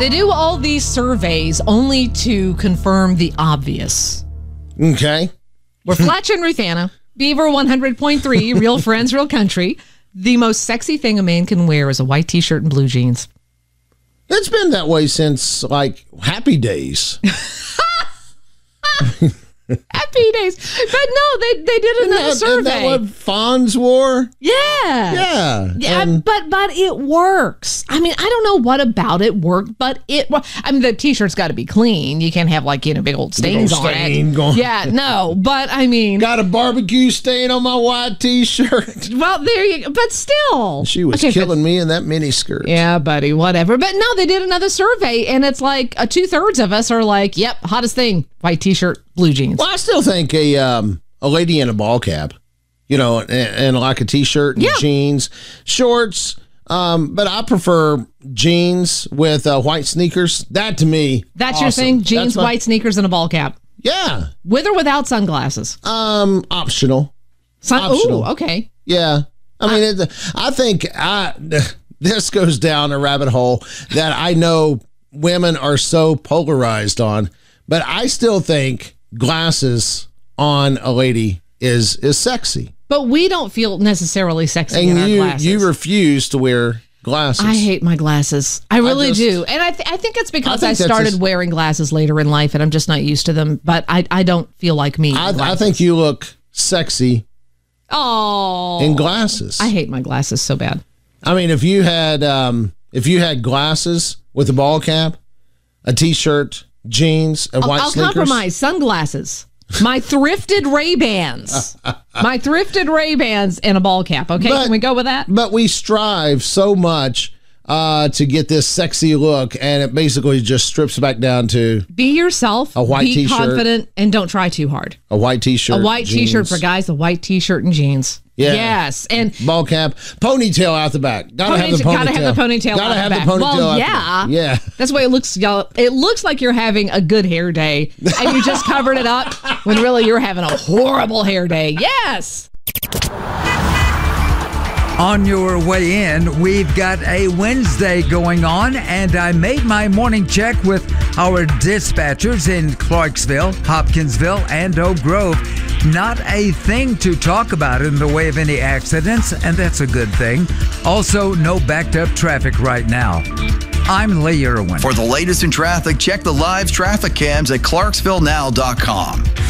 They do all these surveys only to confirm the obvious. Okay. We're Fletch and Ruthanna, Beaver 100.3, Real Friends, Real Country. The most sexy thing a man can wear is a white t-shirt and blue jeans. It's been that way since, like, Happy Days. Happy Days. But no, they did another survey. Isn't that what Fonz wore? Yeah. But it works. I mean, I don't know what about it worked, but the t-shirt's got to be clean. You can't have big old stains on it. Yeah, no, but I mean. Got a barbecue stain on my white t-shirt. Well, there you go. But still. She was killing me in that miniskirt. Yeah, buddy, whatever. But no, they did another survey, and it's like 2/3 of us are like, yep, hottest thing, white t-shirt, blue jeans. Well, I still think a lady in a ball cap, and like a t-shirt and jeans, shorts. But I prefer jeans with white sneakers. That to me, that's awesome. Your thing? Jeans, white sneakers, and a ball cap. Yeah. With or without sunglasses? Optional. Optional. Ooh, okay. Yeah. I mean, I think this goes down a rabbit hole that I know women are so polarized on, but I still think glasses on a lady is sexy. But we don't feel necessarily sexy in our glasses. You refuse to wear glasses. I hate my glasses. I really do. And I think it's because I started wearing glasses later in life and I'm just not used to them. But I don't feel like me. I think you look sexy in glasses. I hate my glasses so bad. I mean, if you had glasses with a ball cap, a t-shirt, jeans, and white sneakers. I'll compromise. Sunglasses. My thrifted Ray-Bans. My thrifted Ray-Bans and a ball cap. Okay, can we go with that? But we strive so much to get this sexy look, and it basically just strips back down to be yourself, a white be t-shirt, confident, and don't try too hard. A white t-shirt, a white t-shirt for guys, a white t-shirt and jeans. Yeah. Yes, and ball cap, ponytail out the back. Gotta have the ponytail. Gotta have the ponytail. Gotta have the back. ponytail. Well, out yeah, the back. Yeah. That's the way it looks. Y'all. It looks like you're having a good hair day, and you just covered it up when really you're having a horrible hair day. Yes. On your way in, we've got a Wednesday going on, and I made my morning check with our dispatchers in Clarksville, Hopkinsville, and Oak Grove. Not a thing to talk about in the way of any accidents, and that's a good thing. Also, no backed up traffic right now. I'm Lee Irwin. For the latest in traffic, check the live traffic cams at ClarksvilleNow.com.